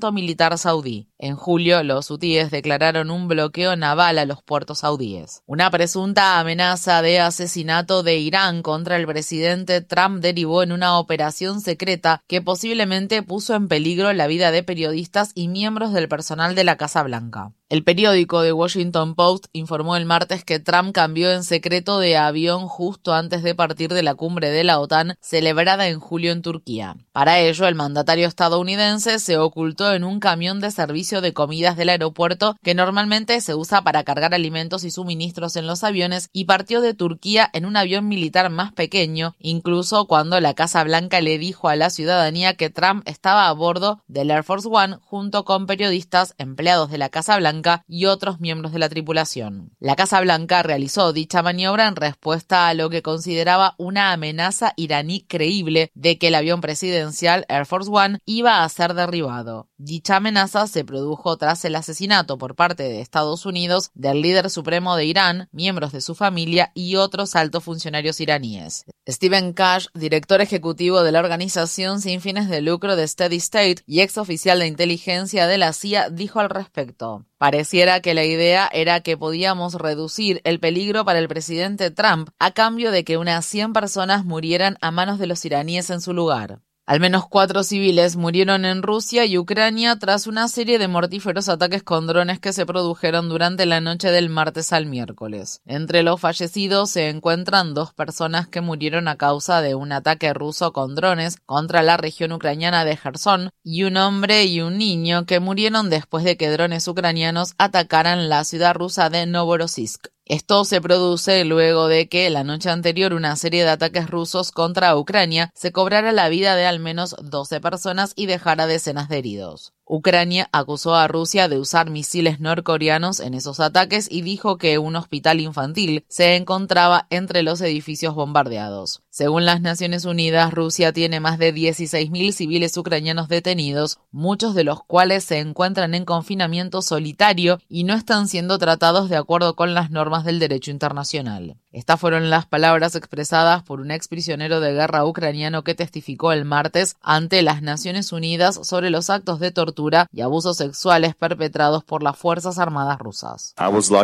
militar saudí. En julio, los hutíes declararon un bloqueo naval a los puertos saudíes. Una presunta amenaza de asesinato de Irán contra el presidente Trump derivó en una operación secreta que posiblemente puso en peligro la vida de periodistas y miembros del personal de la Casa Blanca. El periódico The Washington Post informó el martes que Trump cambió en secreto de avión justo antes de partir de la cumbre de la OTAN celebrada en julio en Turquía. Para ello, el mandatario estadounidense se ocultó en un camión de servicio de comidas del aeropuerto que normalmente se usa para cargar alimentos y suministros en los aviones y partió de Turquía en un avión militar más pequeño, incluso cuando la Casa Blanca le dijo a la ciudadanía que Trump estaba a bordo del Air Force One junto con periodistas, empleados de la Casa Blanca y otros miembros de la tripulación. La Casa Blanca realizó dicha maniobra en respuesta a lo que consideraba una amenaza iraní creíble de que el avión presidencial Air Force One iba a ser derribado. Dicha amenaza se produjo tras el asesinato por parte de Estados Unidos del líder supremo de Irán, miembros de su familia y otros altos funcionarios iraníes. Stephen Kash, director ejecutivo de la organización sin fines de lucro de Steady State y ex oficial de inteligencia de la CIA, dijo al respecto: pareciera que la idea era que podíamos reducir el peligro para el presidente Trump a cambio de que unas 100 personas murieran a manos de los iraníes en su lugar. Al menos 4 civiles murieron en Rusia y Ucrania tras una serie de mortíferos ataques con drones que se produjeron durante la noche del martes al miércoles. Entre los fallecidos se encuentran 2 personas que murieron a causa de un ataque ruso con drones contra la región ucraniana de Jersón y un hombre y un niño que murieron después de que drones ucranianos atacaran la ciudad rusa de Novorossiysk. Esto se produce luego de que la noche anterior una serie de ataques rusos contra Ucrania se cobrara la vida de al menos 12 personas y dejara decenas de heridos. Ucrania acusó a Rusia de usar misiles norcoreanos en esos ataques y dijo que un hospital infantil se encontraba entre los edificios bombardeados. Según las Naciones Unidas, Rusia tiene más de 16.000 civiles ucranianos detenidos, muchos de los cuales se encuentran en confinamiento solitario y no están siendo tratados de acuerdo con las normas del derecho internacional. Estas fueron las palabras expresadas por un exprisionero de guerra ucraniano que testificó el martes ante las Naciones Unidas sobre los actos de tortura y abusos sexuales perpetrados por las Fuerzas Armadas rusas.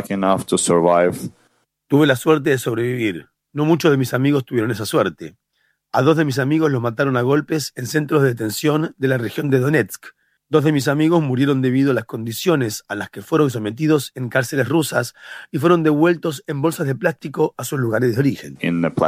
Tuve la suerte de sobrevivir. No muchos de mis amigos tuvieron esa suerte. A 2 de mis amigos los mataron a golpes en centros de detención de la región de Donetsk. 2 de mis amigos murieron debido a las condiciones a las que fueron sometidos en cárceles rusas y fueron devueltos en bolsas de plástico a sus lugares de origen.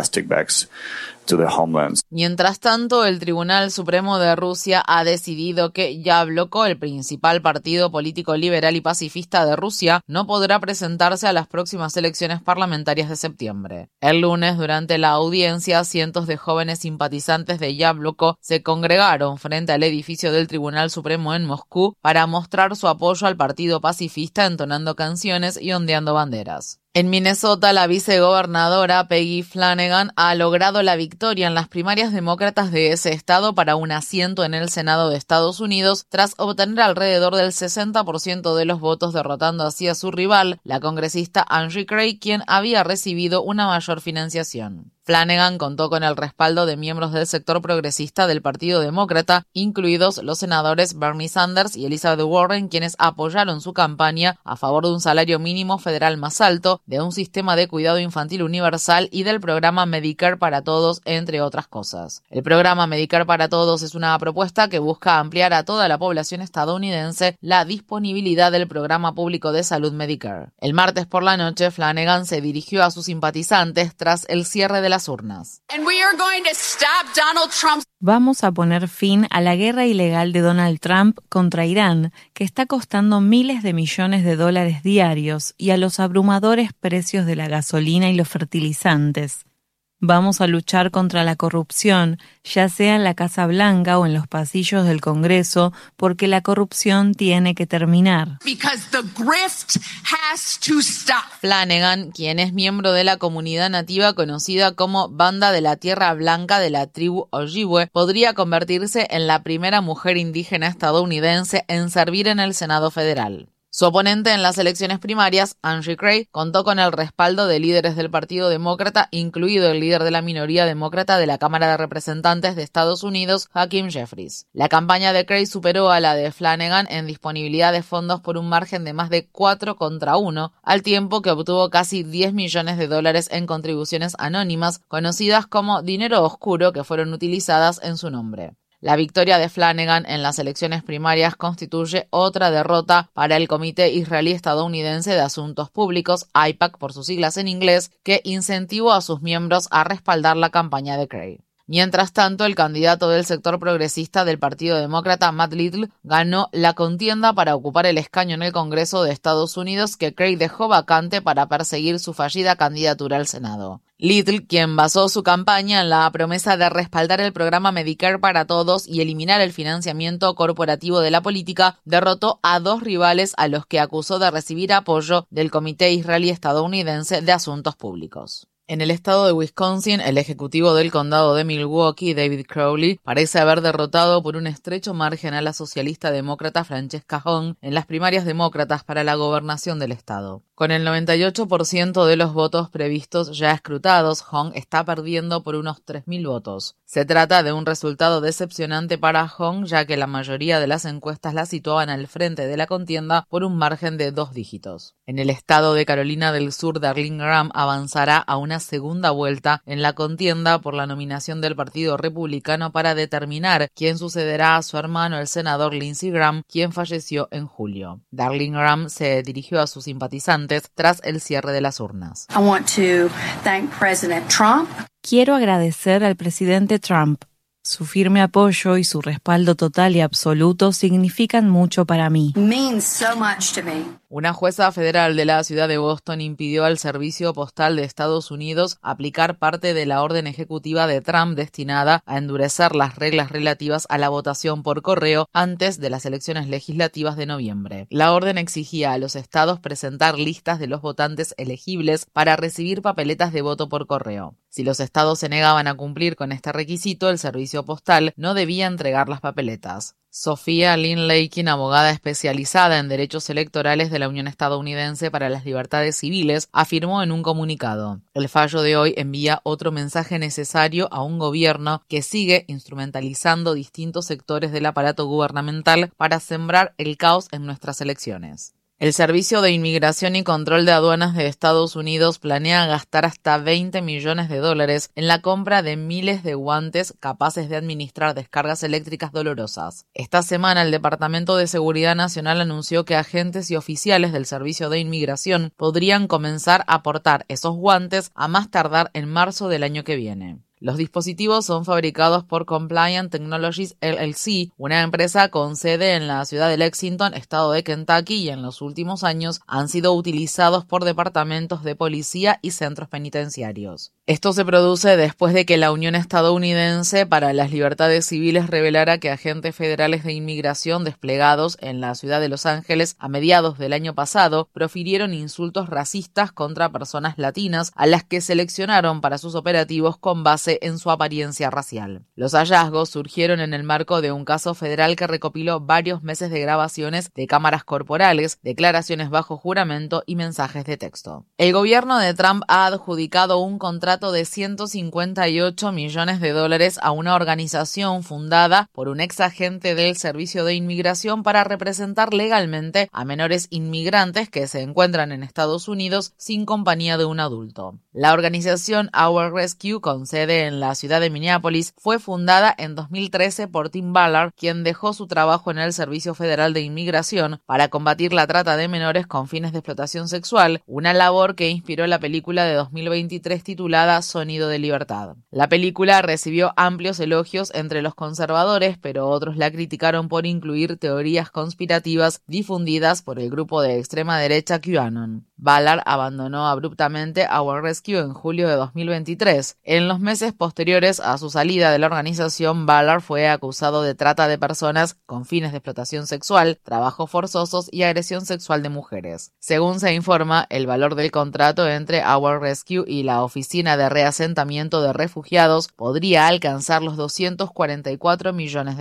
Mientras tanto, el Tribunal Supremo de Rusia ha decidido que Yabloko, el principal partido político liberal y pacifista de Rusia, no podrá presentarse a las próximas elecciones parlamentarias de septiembre. El lunes, durante la audiencia, cientos de jóvenes simpatizantes de Yabloko se congregaron frente al edificio del Tribunal Supremo en Moscú para mostrar su apoyo al partido pacifista entonando canciones y ondeando banderas. En Minnesota, la vicegobernadora Peggy Flanagan ha logrado la victoria en las primarias demócratas de ese estado para un asiento en el Senado de Estados Unidos tras obtener alrededor del 60% de los votos, derrotando así a su rival, la congresista Angie Craig, quien había recibido una mayor financiación. Flanagan contó con el respaldo de miembros del sector progresista del Partido Demócrata, incluidos los senadores Bernie Sanders y Elizabeth Warren, quienes apoyaron su campaña a favor de un salario mínimo federal más alto, de un sistema de cuidado infantil universal y del programa Medicare para Todos, entre otras cosas. El programa Medicare para Todos es una propuesta que busca ampliar a toda la población estadounidense la disponibilidad del programa público de salud Medicare. El martes por la noche, Flanagan se dirigió a sus simpatizantes tras el cierre de las urnas. Vamos a poner fin a la guerra ilegal de Donald Trump contra Irán, que está costando miles de millones de dólares diarios, y a los abrumadores precios de la gasolina y los fertilizantes. Vamos a luchar contra la corrupción, ya sea en la Casa Blanca o en los pasillos del Congreso, porque la corrupción tiene que terminar. Flanagan, quien es miembro de la comunidad nativa conocida como Banda de la Tierra Blanca de la tribu Ojibwe, podría convertirse en la primera mujer indígena estadounidense en servir en el Senado federal. Su oponente en las elecciones primarias, Angie Craig, contó con el respaldo de líderes del Partido Demócrata, incluido el líder de la minoría demócrata de la Cámara de Representantes de Estados Unidos, Hakeem Jeffries. La campaña de Craig superó a la de Flanagan en disponibilidad de fondos por un margen de más de 4 contra 1, al tiempo que obtuvo casi $10 millones en contribuciones anónimas, conocidas como dinero oscuro, que fueron utilizadas en su nombre. La victoria de Flanagan en las elecciones primarias constituye otra derrota para el Comité Israelí Estadounidense de Asuntos Públicos, AIPAC por sus siglas en inglés, que incentivó a sus miembros a respaldar la campaña de Craig. Mientras tanto, el candidato del sector progresista del Partido Demócrata, Matt Little, ganó la contienda para ocupar el escaño en el Congreso de Estados Unidos que Craig dejó vacante para perseguir su fallida candidatura al Senado. Little, quien basó su campaña en la promesa de respaldar el programa Medicare para todos y eliminar el financiamiento corporativo de la política, derrotó a dos rivales a los que acusó de recibir apoyo del Comité Israelí Estadounidense de Asuntos Públicos. En el estado de Wisconsin, el ejecutivo del condado de Milwaukee, David Crowley, parece haber derrotado por un estrecho margen a la socialista demócrata Francesca Hong en las primarias demócratas para la gobernación del estado. Con el 98% de los votos previstos ya escrutados, Hong está perdiendo por unos 3.000 votos. Se trata de un resultado decepcionante para Hong, ya que la mayoría de las encuestas la situaban al frente de la contienda por un margen de 2 dígitos. En el estado de Carolina del Sur, Darlene Graham avanzará a una segunda vuelta en la contienda por la nominación del Partido Republicano para determinar quién sucederá a su hermano, el senador Lindsey Graham, quien falleció en julio. Darlene Graham se dirigió a sus simpatizantes tras el cierre de las urnas. Quiero agradecer al presidente Trump. Su firme apoyo y su respaldo total y absoluto significan mucho para mí. Una jueza federal de la ciudad de Boston impidió al Servicio Postal de Estados Unidos aplicar parte de la orden ejecutiva de Trump destinada a endurecer las reglas relativas a la votación por correo antes de las elecciones legislativas de noviembre. La orden exigía a los estados presentar listas de los votantes elegibles para recibir papeletas de voto por correo. Si los estados se negaban a cumplir con este requisito, el servicio postal no debía entregar las papeletas. Sofía Lynn Lakin, abogada especializada en derechos electorales de la Unión Estadounidense para las Libertades Civiles, afirmó en un comunicado: el fallo de hoy envía otro mensaje necesario a un gobierno que sigue instrumentalizando distintos sectores del aparato gubernamental para sembrar el caos en nuestras elecciones. El Servicio de Inmigración y Control de Aduanas de Estados Unidos planea gastar hasta $20 millones en la compra de miles de guantes capaces de administrar descargas eléctricas dolorosas. Esta semana, el Departamento de Seguridad Nacional anunció que agentes y oficiales del Servicio de Inmigración podrían comenzar a portar esos guantes a más tardar en marzo del año que viene. Los dispositivos son fabricados por Compliant Technologies LLC, una empresa con sede en la ciudad de Lexington, estado de Kentucky, y en los últimos años han sido utilizados por departamentos de policía y centros penitenciarios. Esto se produce después de que la Unión Estadounidense para las Libertades Civiles revelara que agentes federales de inmigración desplegados en la ciudad de Los Ángeles a mediados del año pasado profirieron insultos racistas contra personas latinas a las que seleccionaron para sus operativos con base en su apariencia racial. Los hallazgos surgieron en el marco de un caso federal que recopiló varios meses de grabaciones de cámaras corporales, declaraciones bajo juramento y mensajes de texto. El gobierno de Trump ha adjudicado un contrato de $158 millones a una organización fundada por un ex agente del Servicio de Inmigración para representar legalmente a menores inmigrantes que se encuentran en Estados Unidos sin compañía de un adulto. La organización Our Rescue, con sede en la ciudad de Minneapolis, fue fundada en 2013 por Tim Ballard, quien dejó su trabajo en el Servicio Federal de Inmigración para combatir la trata de menores con fines de explotación sexual, una labor que inspiró la película de 2023 titulada Sonido de Libertad. La película recibió amplios elogios entre los conservadores, pero otros la criticaron por incluir teorías conspirativas difundidas por el grupo de extrema derecha QAnon. Ballard abandonó abruptamente Our Rescue en julio de 2023. En los meses posteriores a su salida de la organización, Ballard fue acusado de trata de personas con fines de explotación sexual, trabajos forzosos y agresión sexual de mujeres. Según se informa, el valor del contrato entre Our Rescue y la Oficina de Reasentamiento de Refugiados podría alcanzar los $244 millones.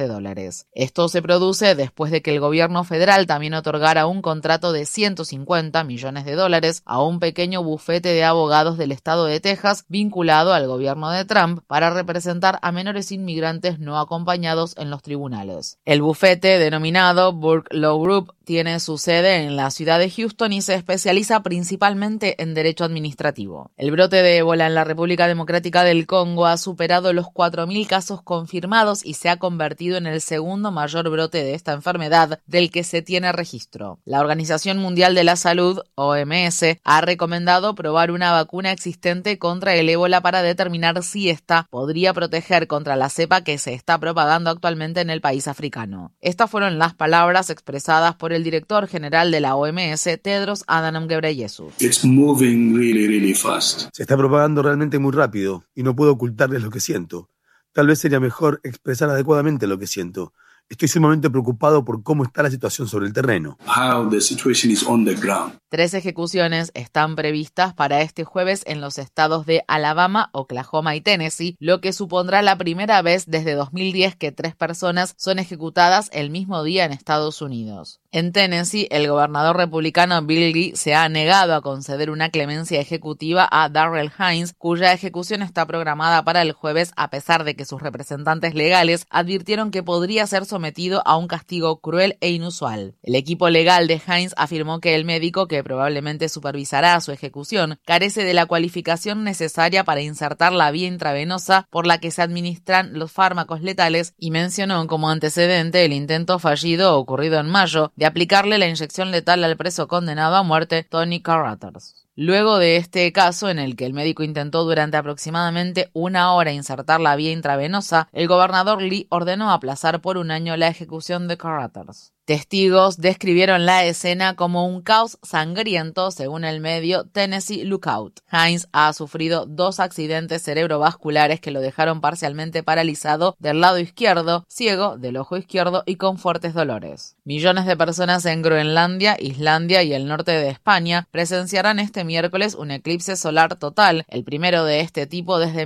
Esto se produce después de que el gobierno federal también otorgara un contrato de $150 millones a un pequeño bufete de abogados del estado de Texas vinculado al gobierno de Trump para representar a menores inmigrantes no acompañados en los tribunales. El bufete, denominado Burke Law Group, tiene su sede en la ciudad de Houston y se especializa principalmente en derecho administrativo. El brote de ébola en la República Democrática del Congo ha superado los 4.000 casos confirmados y se ha convertido en el segundo mayor brote de esta enfermedad del que se tiene registro. La Organización Mundial de la Salud, OMS, ha recomendado probar una vacuna existente contra el ébola para determinar si ésta podría proteger contra la cepa que se está propagando actualmente en el país africano. Estas fueron las palabras expresadas por el director general de la OMS, Tedros Adhanom Ghebreyesus. It's moving really fast. Se está propagando realmente muy rápido y no puedo ocultarles lo que siento. Tal vez sería mejor expresar adecuadamente lo que siento. Estoy sumamente preocupado por cómo está la situación sobre el terreno. How the situation is on the ground. 3 ejecuciones están previstas para este jueves en los estados de Alabama, Oklahoma y Tennessee, lo que supondrá la primera vez desde 2010 que 3 personas son ejecutadas el mismo día en Estados Unidos. En Tennessee, el gobernador republicano Bill Lee se ha negado a conceder una clemencia ejecutiva a Darrell Hines, cuya ejecución está programada para el jueves a pesar de que sus representantes legales advirtieron que podría ser sometido a un castigo cruel e inusual. El equipo legal de Hines afirmó que el médico que probablemente supervisará su ejecución carece de la cualificación necesaria para insertar la vía intravenosa por la que se administran los fármacos letales y mencionó como antecedente el intento fallido ocurrido en mayo de aplicarle la inyección letal al preso condenado a muerte Tony Carruthers. Luego de este caso, en el que el médico intentó durante aproximadamente 1 hora insertar la vía intravenosa, el gobernador Lee ordenó aplazar por 1 año la ejecución de Carruthers. Testigos describieron la escena como un caos sangriento, según el medio Tennessee Lookout. Hines ha sufrido 2 accidentes cerebrovasculares que lo dejaron parcialmente paralizado del lado izquierdo, ciego del ojo izquierdo y con fuertes dolores. Millones de personas en Groenlandia, Islandia y el norte de España presenciarán este miércoles un eclipse solar total, el primero de este tipo desde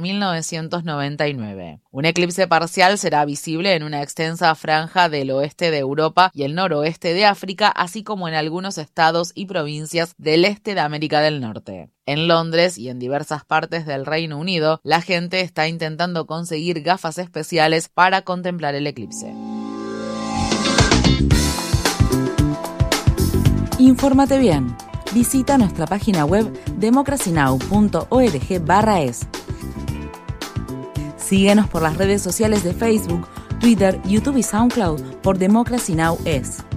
1999. Un eclipse parcial será visible en una extensa franja del oeste de Europa y el noroeste de África, así como en algunos estados y provincias del este de América del Norte. En Londres y en diversas partes del Reino Unido, la gente está intentando conseguir gafas especiales para contemplar el eclipse. Infórmate bien. Visita nuestra página web democracynow.org/es. Síguenos por las redes sociales de Facebook, Twitter, YouTube y SoundCloud por Democracy Now! Es.